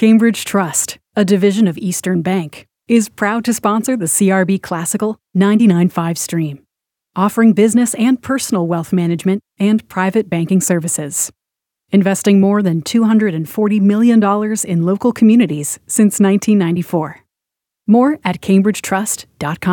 Cambridge Trust, a division of Eastern Bank, is proud to sponsor the CRB Classical 99.5 stream, offering business and personal wealth management and private banking services. Investing more than $240 million in local communities since 1994. More at cambridgetrust.com.